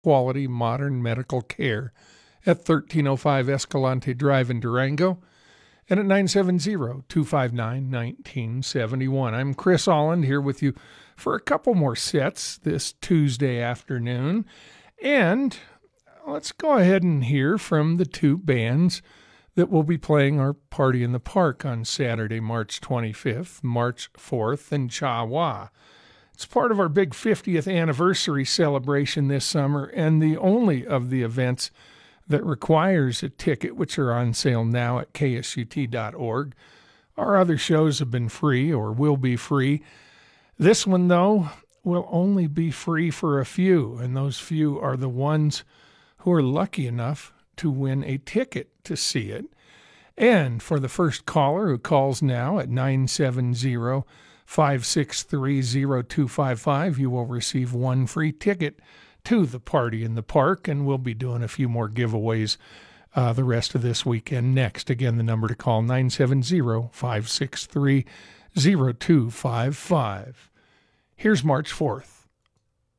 quality modern medical care at 1305 Escalante Drive in Durango and at 970-259-1971. I'm Chris Holland here with you for a couple more sets this Tuesday afternoon. And let's go ahead and hear from the two bands that will be playing our Party in the Park on Saturday, March 25th, March 4th, in Chawa. It's part of our big 50th anniversary celebration this summer and the only of the events that requires a ticket, which are on sale now at ksut.org. Our other shows have been free or will be free. This one, though, will only be free for a few, and those few are the ones who are lucky enough to win a ticket to see it. And for the first caller who calls now at 970-563-0255, you will receive one free ticket to the Party in the Park, and we'll be doing a few more giveaways the rest of this weekend next. Again, the number to call, 970-563-0255. Here's March 4th.